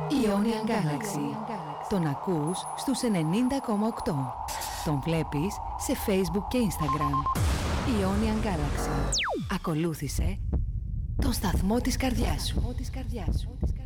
Ionian Galaxy. Τον ακούς στους 90,8. Τον βλέπεις σε Facebook και Instagram. Ionian Galaxy. Ακολούθησε τον σταθμό της καρδιάς σου.